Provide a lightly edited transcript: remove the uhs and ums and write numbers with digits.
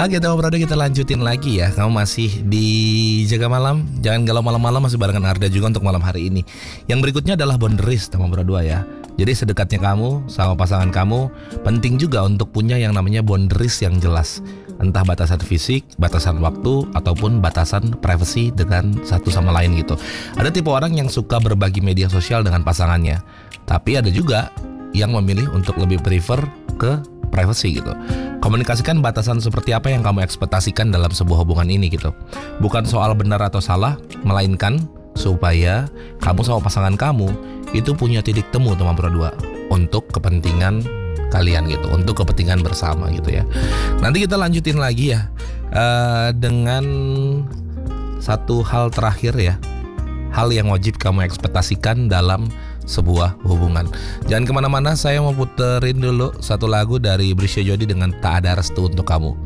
Oke, teman Brodo, kita lanjutin lagi ya. Kamu masih di Jaga Malam. Jangan galau malam-malam, masih barengan Arda juga untuk malam hari ini. Yang berikutnya adalah boundaries, teman Brodo ya. Jadi sedekatnya kamu sama pasangan kamu, penting juga untuk punya yang namanya boundaries yang jelas. Entah batasan fisik, batasan waktu, ataupun batasan privacy dengan satu sama lain gitu. Ada tipe orang yang suka berbagi media sosial dengan pasangannya, tapi ada juga yang memilih untuk lebih prefer ke privacy gitu. Komunikasikan batasan seperti apa yang kamu ekspektasikan dalam sebuah hubungan ini gitu. Bukan soal benar atau salah, melainkan supaya kamu sama pasangan kamu itu punya titik temu, teman berdua, untuk kepentingan kalian gitu, untuk kepentingan bersama gitu ya. Nanti kita lanjutin lagi ya dengan satu hal terakhir ya, hal yang wajib kamu ekspektasikan dalam sebuah hubungan. Jangan kemana-mana, saya mau puterin dulu satu lagu dari Brisya Jody dengan Tak Ada Restu Untuk Kamu.